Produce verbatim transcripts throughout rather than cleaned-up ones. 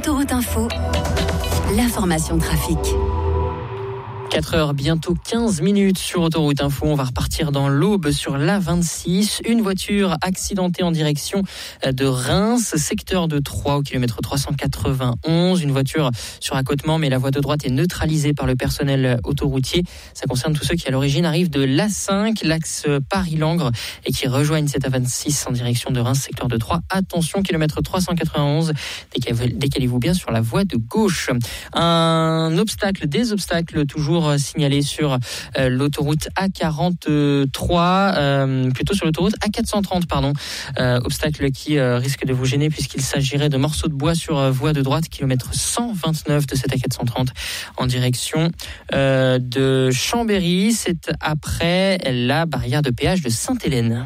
Autoroute Info, l'information trafic. quatre heures, bientôt quinze minutes sur Autoroute Info. On va repartir dans l'Aube sur l'A vingt-six. Une voiture accidentée en direction de Reims, secteur de Troyes au kilomètre trois cent quatre-vingt-onze. Une voiture sur accotement, mais la voie de droite est neutralisée par le personnel autoroutier. Ça concerne tous ceux qui à l'origine arrivent de l'A cinq, l'axe Paris-Langres, et qui rejoignent cette A vingt-six en direction de Reims, secteur de Troyes. Attention, kilomètre trois cent quatre-vingt-onze. Décalez-vous bien sur la voie de gauche. Un obstacle, des obstacles toujours signalé sur euh, l'autoroute A quarante-trois, euh, plutôt sur l'autoroute A quatre cent trente, pardon. Euh, obstacle qui euh, risque de vous gêner puisqu'il s'agirait de morceaux de bois sur euh, voie de droite, kilomètre cent vingt-neuf de cette A quatre cent trente en direction euh, de Chambéry. C'est après la barrière de péage de Sainte-Hélène.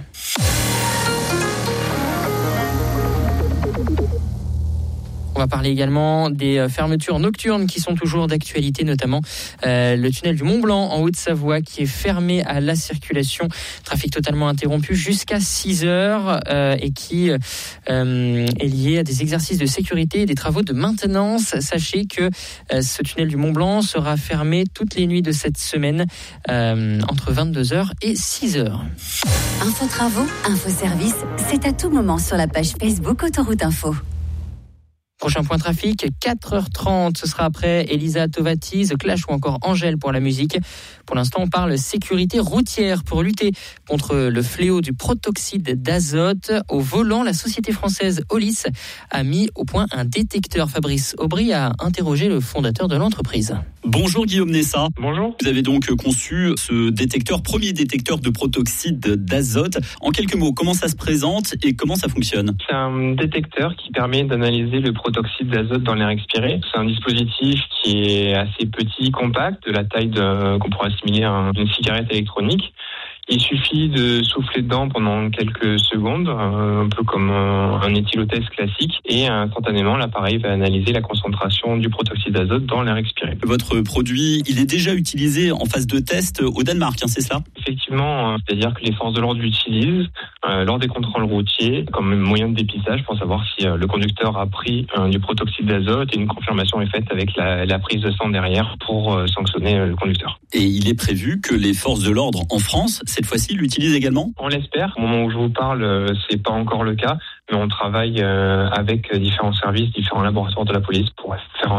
On va parler également des fermetures nocturnes qui sont toujours d'actualité, notamment euh, le tunnel du Mont-Blanc en Haute-Savoie qui est fermé à la circulation. Trafic totalement interrompu jusqu'à six heures euh, et qui euh, est lié à des exercices de sécurité et des travaux de maintenance. Sachez que euh, ce tunnel du Mont-Blanc sera fermé toutes les nuits de cette semaine euh, entre vingt-deux heures et six heures. Info travaux, info service, c'est à tout moment sur la page Facebook Autoroute Info. Prochain point trafic, quatre heures trente, ce sera après Elisa Tovati, The Clash ou encore Angèle pour la musique. Pour l'instant, on parle sécurité routière pour lutter contre le fléau du protoxyde d'azote. Au volant, la société française Olis a mis au point un détecteur. Fabrice Aubry a interrogé le fondateur de l'entreprise. Bonjour Guillaume Nessa. Bonjour. Vous avez donc conçu ce détecteur, premier détecteur de protoxyde d'azote. En quelques mots, comment ça se présente et comment ça fonctionne ? C'est un détecteur qui permet d'analyser le protoxyde d'azote dans l'air expiré. C'est un dispositif qui est assez petit, compact, de la taille de, qu'on pourrait assimiler à une cigarette électronique. Il suffit de souffler dedans pendant quelques secondes, un peu comme un éthylotest classique, et instantanément, l'appareil va analyser la concentration du protoxyde d'azote dans l'air expiré. Votre produit, il est déjà utilisé en phase de test au Danemark, hein, c'est cela ? Effectivement, c'est-à-dire que les forces de l'ordre l'utilisent euh, lors des contrôles routiers comme moyen de dépistage pour savoir si euh, le conducteur a pris euh, du protoxyde d'azote, et une confirmation est faite avec la, la prise de sang derrière pour euh, sanctionner euh, le conducteur. Et il est prévu que les forces de l'ordre en France, cette fois-ci, l'utilisent également ? On l'espère. Au moment où je vous parle, euh, c'est pas encore le cas, mais on travaille euh, avec différents services, différents laboratoires de la police pour faire